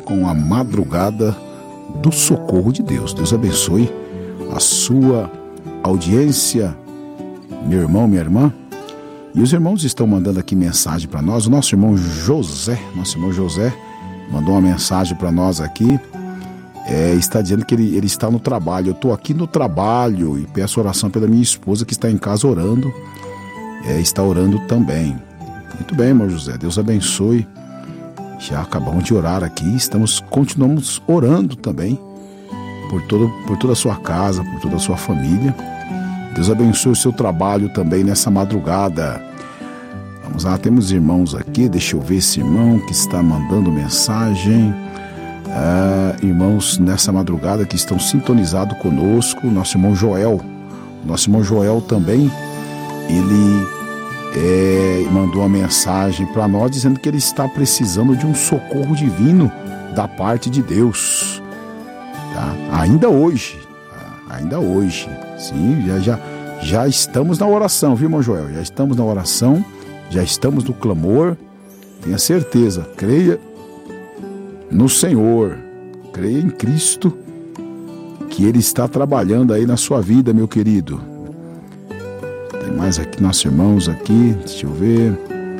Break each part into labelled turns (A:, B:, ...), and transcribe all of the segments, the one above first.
A: com a madrugada do socorro de Deus. Deus abençoe a sua audiência, meu irmão, minha irmã. E os irmãos estão mandando aqui mensagem para nós. O nosso irmão José mandou uma mensagem para nós aqui. Está dizendo que ele está no trabalho. Eu estou aqui no trabalho e peço oração pela minha esposa que está em casa orando. Está orando também. Muito bem, irmão José, Deus abençoe. Já acabamos de orar aqui, continuamos orando também por toda a sua casa, por toda a sua família. Deus abençoe o seu trabalho também nessa madrugada. Vamos lá, temos irmãos aqui, deixa eu ver esse irmão que está mandando mensagem. Irmãos nessa madrugada que estão sintonizados conosco, nosso irmão Joel. Nosso irmão Joel também, ele mandou uma mensagem para nós dizendo que ele está precisando de um socorro divino da parte de Deus, tá? Ainda hoje, sim, já estamos na oração, viu, irmão Joel? Já estamos na oração, já estamos no clamor. Tenha certeza, creia no Senhor, creia em Cristo, que Ele está trabalhando aí na sua vida, meu querido. Tem mais aqui, nossos irmãos aqui, deixa eu ver.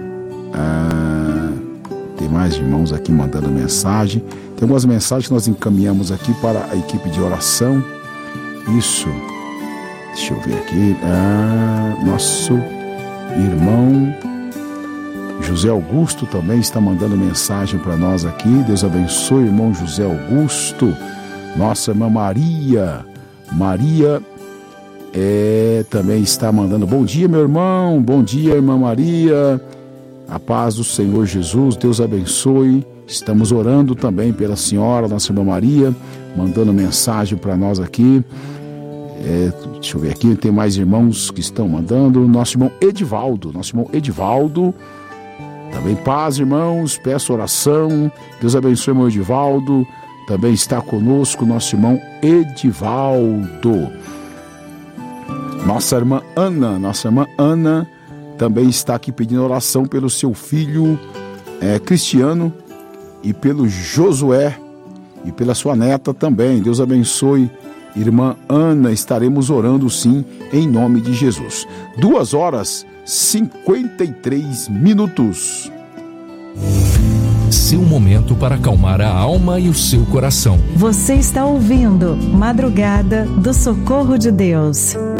A: Tem mais irmãos aqui mandando mensagem. Tem algumas mensagens que nós encaminhamos aqui para a equipe de oração. Isso. Deixa eu ver aqui. Nosso irmão José Augusto também está mandando mensagem para nós aqui. Deus abençoe, irmão José Augusto. Nossa irmã Maria também está mandando bom dia, meu irmão, bom dia, irmã Maria, a paz do Senhor Jesus, Deus abençoe. Estamos orando também pela senhora, nossa irmã Maria, mandando mensagem para nós aqui. Deixa eu ver aqui, tem mais irmãos que estão mandando. Nosso irmão Edivaldo, também paz, irmãos, peço oração, Deus abençoe, irmão Edivaldo, também está conosco nosso irmão Edivaldo. Nossa irmã Ana também está aqui pedindo oração pelo seu filho Cristiano e pelo Josué e pela sua neta também. Deus abençoe, irmã Ana, estaremos orando sim, em nome de Jesus. 2h53.
B: Seu momento para acalmar a alma e o seu coração.
C: Você está ouvindo Madrugada do Socorro de Deus.